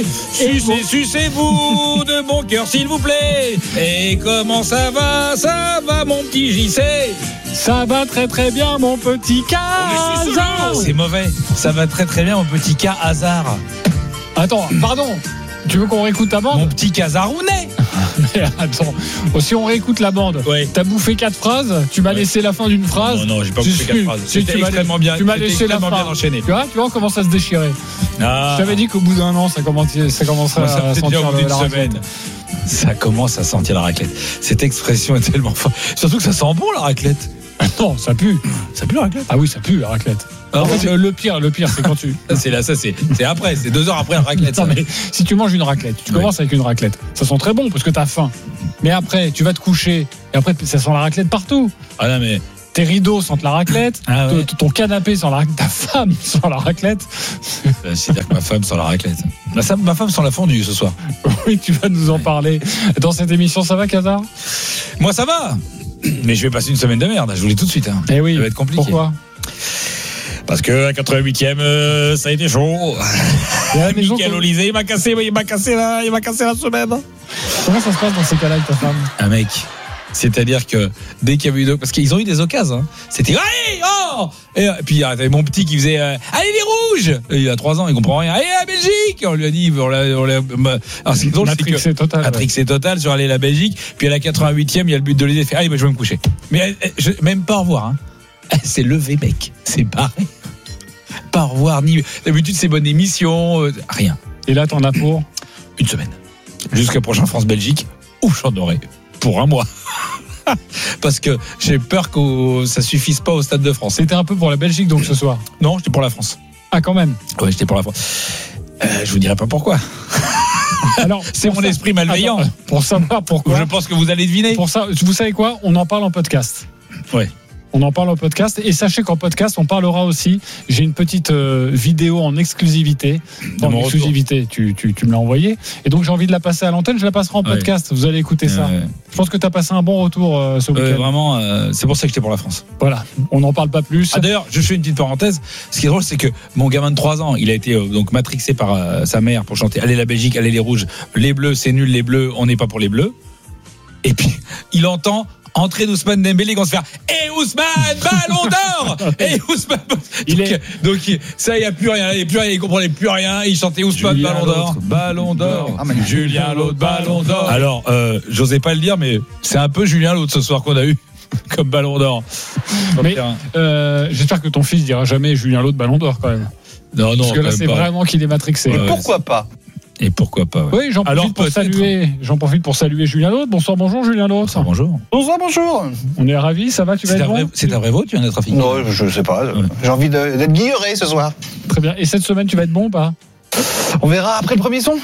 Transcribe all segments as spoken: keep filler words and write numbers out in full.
Sucez, sucez-vous de bon cœur, s'il vous plaît. Et comment ça va, ça va, mon petit J C? Ça va très très bien, mon petit Casar. C'est mauvais. Ça va très très bien, mon petit cas hasard. Attends, pardon. Tu veux qu'on réécoute ta bande? Mon petit Casarounet. Mais attends, si on réécoute la bande, ouais. T'as bouffé quatre phrases, tu m'as ouais. laissé la fin d'une phrase. Non, non, j'ai pas bouffé quatre phrases. C'était extrêmement bien. Tu m'as laissé la fin. Bien enchaîné. Tu vois, tu vois, on commence à se déchirer. Ah. Je t'avais dit qu'au bout d'un an, ça, commençait, ça commencerait ça à sentir la, la raclette. Ça commence à sentir la raclette. Cette expression est tellement forte. Surtout que ça sent bon, la raclette. Non, ça pue. Ça pue la raclette. Ah oui, ça pue la raclette. En fait, le, le pire, le pire, c'est quand tu. Ça, c'est là, ça, c'est, c'est après, c'est deux heures après la raclette. Non, mais si tu manges une raclette, tu oui. commences avec une raclette. Ça sent très bon parce que t'as faim. Mais après, tu vas te coucher et après, ça sent la raclette partout. Ah non, mais. Tes rideaux sentent la raclette, ah ouais. ton canapé sent la raclette, ta femme sent la raclette. C'est-à-dire que ma femme sent la raclette. Ma, ma femme sent la fondue ce soir. Oui, tu vas nous en parler dans cette émission. Ça va, Casar? Moi, ça va. Mais je vais passer une semaine de merde, je vous le dis tout de suite. Hein. Eh oui. Ça va être compliqué. Pourquoi? Parce que à quatre-vingt-huitième, euh, ça a été chaud. Michael Olysée, il m'a cassé, il m'a cassé la, il m'a cassé la semaine. Comment ça se passe dans ces cas-là avec ta femme? Un mec. C'est-à-dire que dès qu'il y avait eu parce qu'ils ont eu des occasions, hein, c'était allez oh et, et puis il y avait mon petit qui faisait euh, allez les rouges. Et il a trois ans, il comprend rien. Allez la Belgique. On lui a dit on l'a, on l'a, alors c'est drôle, c'est que c'est total. Patrick c'est total sur aller la Belgique. Puis à la quatre-vingt-huitième, il y a le but de l'idée. Fait allez bah, je vais me coucher. Mais je, même pas au revoir. Hein. Elle s'est levée mec, c'est barré. Pas au revoir ni d'habitude c'est bonne émission, euh, rien. Et là t'en as pour une semaine. Jusqu'à prochain France-Belgique où j'en aurai pour un mois. Parce que j'ai peur que ça suffise pas au Stade de France. C'était un peu pour la Belgique donc ce soir? Non, j'étais pour la France. Ah quand même? Ouais, j'étais pour la France. Euh, je vous dirai pas pourquoi. Alors, c'est mon ça, esprit malveillant. Attends, pour savoir pourquoi. Je pense que vous allez deviner. Pour ça, vous savez quoi? On en parle en podcast. Ouais. On en parle en podcast et sachez qu'en podcast on parlera aussi. J'ai une petite euh, vidéo en exclusivité. De en exclusivité, tu, tu, tu me l'as envoyée et donc j'ai envie de la passer à l'antenne. Je la passerai en podcast. Ouais. Vous allez écouter ça. Ouais. Je pense que tu as passé un bon retour euh, ce week-end. Euh, vraiment, euh, c'est pour ça que j'étais pour la France. Voilà, on n'en parle pas plus. Ah, d'ailleurs, je fais une petite parenthèse. Ce qui est drôle, c'est que mon gamin de trois ans, il a été euh, donc matrixé par euh, sa mère pour chanter Allez la Belgique, allez les rouges. Les bleus, c'est nul. Les bleus, on n'est pas pour les bleus. Et puis il entend. Entrer d'Ousmane Dembélé, qu'on se fait et Ousmane ballon d'or et Ousmane il donc, est donc ça il y a plus rien, il y a plus rien, il comprenait plus rien, il chantait Ousmane Julien ballon d'or, ballon d'or, ah, Julien l'autre ballon d'or. Alors euh, j'osais pas le dire mais c'est un peu Julien l'autre ce soir qu'on a eu comme ballon d'or. Mais euh, j'espère que ton fils dira jamais Julien l'autre ballon d'or quand même. Non non. Parce que là c'est pas. Vraiment qu'il est matrixé. Mais pourquoi pas? Et pourquoi pas ouais. Oui, j'en profite, Alors, pour saluer, j'en profite pour saluer Julien Lautre. Bonsoir, bonjour Julien Lautre. Bonsoir, bonjour. Bonsoir, bonjour. On est ravis, ça va, tu vas c'est être vrai, bon? C'est un vrai veau, tu viens d'être trafiqué? Non, je sais pas. Ouais. J'ai envie de, d'être guilleré ce soir. Très bien. Et cette semaine, tu vas être bon ou pas? On verra après le premier son.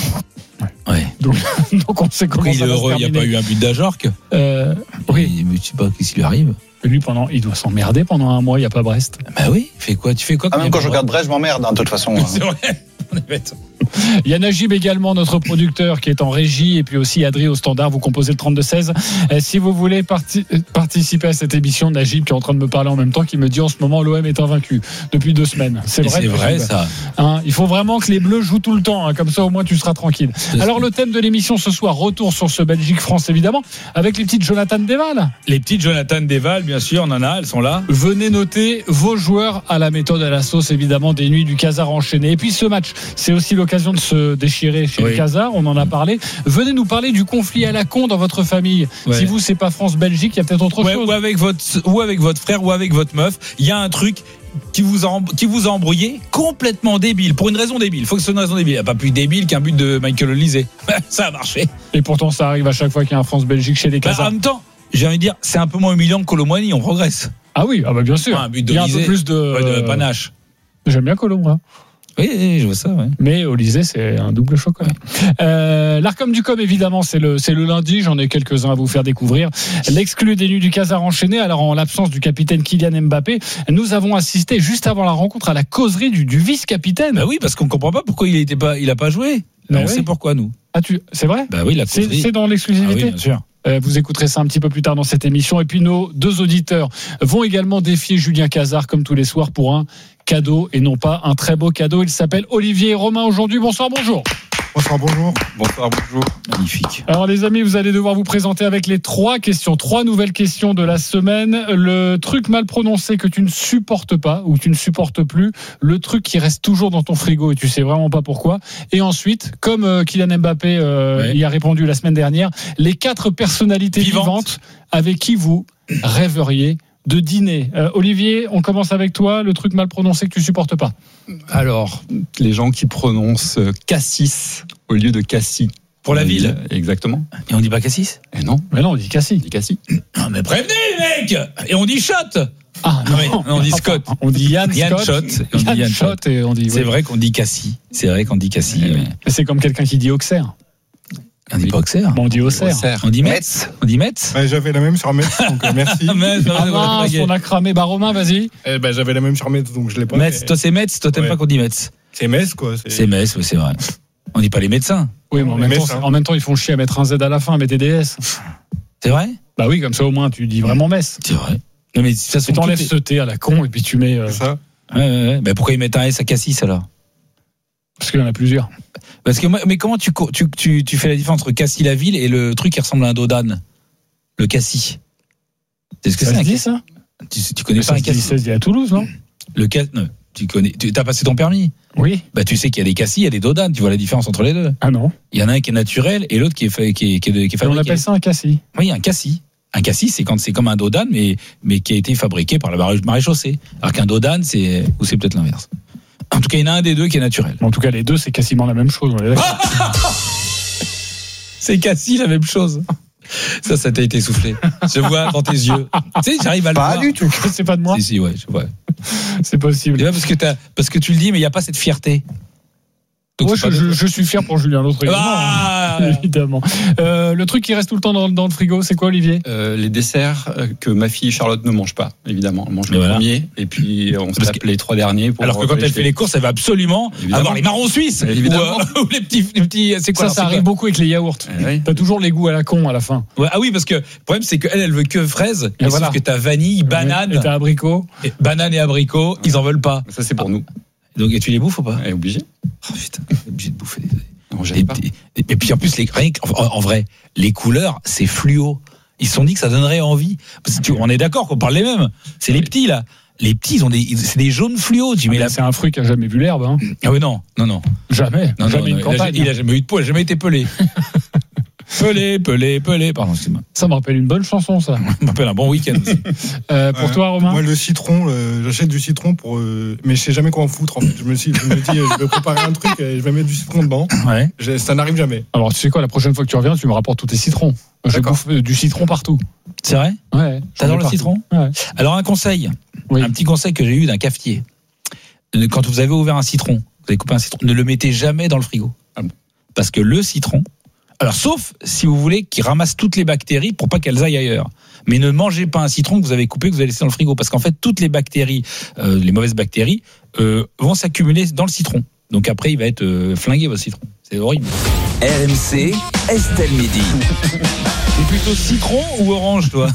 Ouais. Donc, donc on sait comment oui, ça va se terminer. Il n'y a pas eu un but d'Ajorc. Euh, oui. Mais tu sais pas qu'est-ce qui lui arrive. Lui, pendant, il doit s'emmerder pendant un mois, il n'y a pas Brest. Bah oui, il fait quoi? Tu fais quoi? Ah, même quand je regarde Brest, je m'emmerde, hein, de toute façon. C'est vrai. On est bête. Il y a Najib également, notre producteur, qui est en régie, et puis aussi Adrien au standard. Vous composez le trente-deux seize. Si vous voulez parti- participer à cette émission, Najib qui est en train de me parler en même temps, qui me dit en ce moment l'O M est invaincu depuis deux semaines. C'est et vrai, c'est vrai ça. Hein, il faut vraiment que les Bleus jouent tout le temps, hein, comme ça au moins tu seras tranquille. C'est Alors ça. Le thème de l'émission ce soir, retour sur ce Belgique-France évidemment, avec les petites Jonathan Desval. Les petites Jonathan Desval, bien sûr, on en a, elles sont là. Venez noter vos joueurs à la méthode à la sauce évidemment des nuits du Casar enchaîné. Et puis ce match, c'est aussi l'occasion de se déchirer chez oui. le Casar, on en a parlé. Venez nous parler du conflit à la con dans votre famille. Ouais. Si vous c'est pas France-Belgique, il y a peut-être autre ouais, chose. Ou avec votre ou avec votre frère ou avec votre meuf, il y a un truc qui vous a qui vous a embrouillé complètement débile pour une raison débile. Il faut que ce soit une raison débile. Il n'y a pas plus débile qu'un but de Michael Olysée. Ça a marché. Et pourtant ça arrive à chaque fois qu'il y a un France-Belgique chez les Casars. Bah, en même temps, j'ai envie de dire, c'est un peu moins humiliant que Colomboigny, on progresse. Ah oui, ah bah bien sûr. Un but il y a un peu plus de, ouais, de panache. J'aime bien Colomb, moi. Oui, oui, je vois ça. Ouais. Mais Olysée, c'est un double chocolat. Euh, L'Arcom du Com, évidemment, c'est le, c'est le lundi. J'en ai quelques-uns à vous faire découvrir. L'exclu des nuits du Casar enchaîné. Alors, en l'absence du capitaine Kylian Mbappé, nous avons assisté juste avant la rencontre à la causerie du, du vice-capitaine. Bah oui, parce qu'on comprend pas pourquoi il était pas, il a pas joué. Bah on oui. sait pourquoi, nous. Ah, tu, c'est vrai? Bah oui, la causerie. C'est, c'est dans l'exclusivité. Ah oui, bien sûr. Vous écouterez ça un petit peu plus tard dans cette émission. Et puis nos deux auditeurs vont également défier Julien Casar comme tous les soirs pour un cadeau et non pas un très beau cadeau. Il s'appelle Olivier et Romain aujourd'hui. Bonsoir, bonjour. Bonsoir, bonjour. Bonsoir, bonjour. Magnifique. Alors les amis, vous allez devoir vous présenter avec les trois questions, trois nouvelles questions de la semaine. Le truc mal prononcé que tu ne supportes pas ou que tu ne supportes plus, le truc qui reste toujours dans ton frigo et tu sais vraiment pas pourquoi. Et ensuite, comme euh, Kylian Mbappé euh, Ouais. y a répondu la semaine dernière, les quatre personnalités Vivantes. vivantes avec qui vous rêveriez de dîner. Euh, Olivier, on commence avec toi. Le truc mal prononcé que tu supportes pas. Alors, les gens qui prononcent euh, Cassis au lieu de Cassis. Pour la ville. Exactement. Et on dit pas Cassis? Et non, Mais non, on dit Cassis. on dit Cassis. Non, mais prévenez, les mecs! Et on dit shot! Ah Non, mais on dit Scott. On dit Yann, Yann Scott. Schott, et on dit Yann Yann Schott et on dit. C'est oui. vrai qu'on dit Cassis. C'est vrai qu'on dit Cassis. Oui, oui. mais C'est comme quelqu'un qui dit Auxerre. On dit pas Auxerre. Bon, on dit Auxerre. Auxerre. On dit Metz. Metz. On dit Metz. Bah, j'avais la même sur Metz, donc euh, merci. Metz, Ah ouais, mince, ouais, on a cramé. Bah Romain, vas-y. Eh ben, j'avais la même sur Metz, donc je l'ai pas. Metz, mais- toi c'est Metz, toi t'aimes Ouais. pas qu'on dit Metz. C'est Metz, quoi. C'est Metz, oui, c'est vrai. On dit pas les médecins. Oui, mais en Les même, temps, Metz, hein. en même temps, ils font chier à mettre un Z à la fin, mettez des S. C'est vrai? Bah oui, comme ça au moins tu dis vraiment Metz. C'est vrai. Non, mais de toute façon, Tu t'enlèves tout est- ce T à la con et puis tu mets. euh, C'est ça. Ouais, ouais, ouais. Mais pourquoi ils mettent un S à Cassis alors? parce qu'il y en a plusieurs. Parce que moi, mais comment tu, co- tu, tu, tu fais la différence entre Cassis la ville et le truc qui ressemble à un dos d'âne? Le Cassis. C'est ce que Ça c'est se un dit Cassis? ça Tu, tu connais Ça pas un se dit- Cassis? ça se dit à Toulouse, non? Le Cassis, non. Tu connais, tu as passé ton permis? Oui. Bah, tu sais qu'il y a des Cassis, il y a des dos d'âne. Tu vois la différence entre les deux? Ah non. Il y en a un qui est naturel et l'autre qui est, fait, qui est, qui est, qui est Et on fabriqué. appelle ça un cassis. Oui, un cassis. Un cassis, c'est quand c'est comme un dos d'âne, mais, mais qui a été fabriqué par le maré- maréchaussée. Alors qu'un dos d'âne, c'est, ou c'est peut-être l'inverse. En tout cas, il y en a un des deux qui est naturel. En tout cas, les deux, c'est quasiment la même chose. On est d'accord. C'est cassis, la même chose. Ça, ça t'a été soufflé. Je vois dans tes yeux. Tu sais, j'arrive à le Pas voir. du tout. C'est pas de moi. Si, si, ouais, je vois. C'est possible. Et là, parce que t'as, parce que tu le dis, mais il n'y a pas cette fierté. Donc, Moi, c'est je, pas de- je- je suis fier pour Julien Lautre. évidemment. Ah Évidemment. Euh, le truc qui reste tout le temps dans, dans le frigo, c'est quoi, Olivier? Euh, les desserts euh, que ma fille Charlotte ne mange pas, évidemment. Elle mange Mais le voilà. premier, et puis on se Parce tape les trois derniers. Pour Alors que quand elle les fait les courses, elle va absolument Évidemment. avoir les marrons suisses. Évidemment. Ou, euh, ou les petits, les petits, c'est quoi Ça, alors, ça c'est arrive quoi beaucoup avec les yaourts. Eh oui. T'as toujours les goûts à la con à la fin. Ouais, ah oui, parce que le problème, c'est qu'elle, elle veut que fraises. Et Et voilà. Sauf que t'as vanille, banane, Et t'as abricot. et, banane et abricot, ils en veulent pas. Ça, c'est pour nous. Donc, et tu les bouffes ou pas? Elle est obligée. Oh putain, t'es obligé de bouffer des. On Et, gêne pas. et- et puis en plus, les, rien que- en, en vrai, les couleurs, c'est fluo. Ils se sont dit que ça donnerait envie. Parce que tu- on est d'accord qu'on parle les mêmes. C'est les petits là. Les petits, ils ont des, ils- c'est des jaunes fluo. Tu mets la. C'est un fruit qui a jamais vu l'herbe. Hein. Ah oui non, non non. Jamais. Non, jamais non, une non, il, a, campagne. il a jamais eu de peau, il a jamais été pelé. pelé, pelé, pelé. Pardon, excuse-moi. Ça me rappelle une bonne chanson, ça. Ça me rappelle un bon week-end aussi. Euh, pour Ouais. toi, Romain? Moi, le citron, euh, j'achète du citron pour. euh, mais je sais jamais quoi en foutre, en fait. Je me, suis, je me dis, euh, je vais préparer un truc et je vais mettre du citron dedans. Ouais. Je- ça n'arrive jamais. Alors, tu sais quoi, la prochaine fois que tu reviens, tu me rapportes tous tes citrons. Je D'accord. bouffe euh, du citron partout. C'est vrai? Ouais. T'adores le Partout. citron? Ouais. Alors un conseil, Oui. un petit conseil que j'ai eu d'un cafetier. Euh, Quand vous avez ouvert un citron, vous avez coupé un citron, ne le mettez jamais dans le frigo. Ah bon. Parce que le citron, alors sauf si vous voulez qu'il ramasse toutes les bactéries pour pas qu'elles aillent ailleurs. Mais ne mangez pas un citron que vous avez coupé, que vous avez laissé dans le frigo. Parce qu'en fait, toutes les bactéries, euh, les mauvaises bactéries, euh, vont s'accumuler dans le citron. Donc après, il va être euh, flingué votre citron. C'est horrible. R M C, Estelle Midi. T'es plutôt citron ou orange, toi?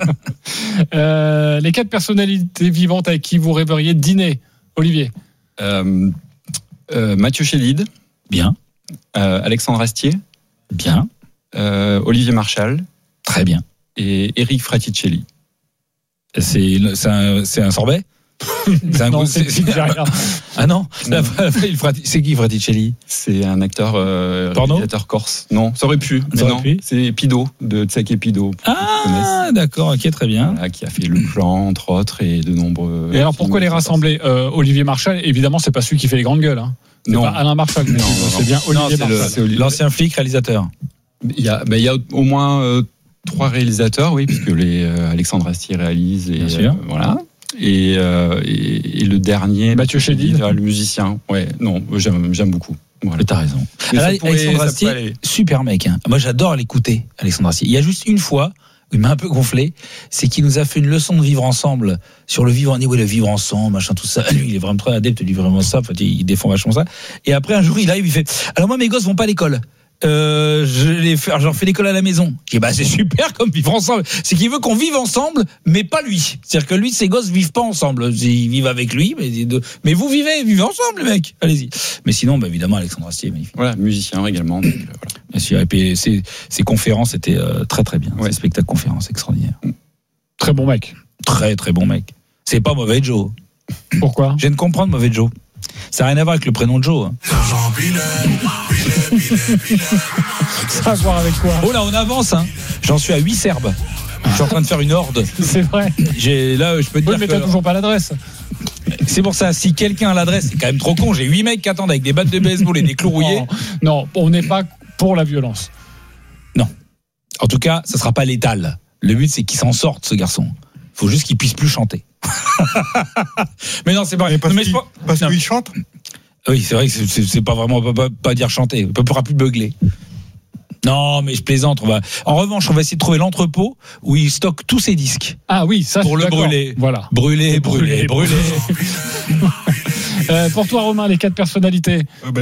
Euh, les quatre personnalités vivantes avec qui vous rêveriez de dîner. Olivier. Euh, euh, Mathieu Chédid, Bien, euh, Alexandre Astier, bien, euh, Olivier Marchal très bien. et Eric Fraticelli. C'est c'est un, c'est un sorbet? C'est un Non, goût- c'est c'est- c'est rien. Ah non, Non. il Frati- c'est qui Fraticelli? C'est un acteur euh, Porno réalisateur corse. Non, ça aurait pu. Mais Ça aurait non, pu. c'est Pido de Tsek et Pido. Ah, d'accord, ok, très bien. Voilà, qui a fait Le Clan, entre autres, et de nombreux. Et alors, pourquoi les rassembler euh, Olivier Marchal, évidemment, c'est pas celui qui fait les grandes gueules. Hein. C'est Non. pas Alain Marchal, mais Non, c'est non. bien Non, Olivier c'est le- Marchal. c'est Olivier. l'ancien flic réalisateur. Il y a, ben, il y a au moins euh, trois réalisateurs, oui, puisque les euh, Alexandre Astier réalise et Bien sûr. euh, voilà. Et, euh, et, et le dernier, Mathieu Chédid. le musicien. Ouais, non, j'aime, j'aime beaucoup. Voilà. Mais t'as raison. Mais Alors, ça pourrait- Alexandre ça Astier, pourrait aller. super mec. Hein. Moi, j'adore l'écouter, Alexandre Astier. Il y a juste une fois où il m'a un peu gonflé, c'est qu'il nous a fait une leçon de vivre ensemble sur le vivre, oui, le vivre ensemble, machin, tout ça. Lui, il est vraiment très adepte du vivre ensemble. En fait, il défend vachement ça. Et après, un jour, il arrive, il fait, alors moi, mes gosses vont pas à l'école. Euh, je les fais, j'en fais l'école à la maison. Je dis, bah, c'est super comme vivre ensemble. C'est qu'il veut qu'on vive ensemble, mais pas lui. C'est-à-dire que lui, ses gosses vivent pas ensemble. Ils vivent avec lui, mais, mais vous vivez, vivez ensemble, les mecs. Allez-y. Mais sinon, bah, évidemment, Alexandre Astier, magnifique. Voilà, musicien également. Donc, euh, voilà. Bien sûr. Et puis, ses, ses conférences étaient euh, très, très bien. Ouais. Ses spectacles conférences extraordinaires. Très bon mec. Très, très bon mec. C'est pas mauvais Joe. Pourquoi? Je viens de comprendre mauvais Joe. Ça n'a rien à voir avec le prénom de Joe. Hein. Ça a à voir avec quoi? Oh là, on avance. Hein. J'en suis à huit Serbes. Je suis en train de faire une horde. C'est vrai. J'ai, là, je peux te Oui, dire mais que... t'as toujours pas l'adresse. C'est pour ça, si quelqu'un a l'adresse, c'est quand même trop con. J'ai huit mecs qui attendent avec des battes de baseball et des clous rouillés. Non, non, on n'est pas pour la violence. Non. En tout cas, ça sera pas létal. Le but, c'est qu'il s'en sorte, ce garçon. Il faut juste qu'il puisse plus chanter. Mais non, c'est pas. Mais parce non, mais qu'il je... parce non. qu'il chante. Oui, c'est vrai que c'est, c'est, c'est pas vraiment, pas, pas, pas dire chanter. On ne pourra plus beugler. Non, mais je plaisante. On va... En revanche, on va essayer de trouver l'entrepôt où il stocke tous ses disques. Ah oui, ça Pour je suis le d'accord. brûler. Voilà. Brûler, brûler, brûler. euh, pour toi, Romain, les quatre personnalités. Euh, ben,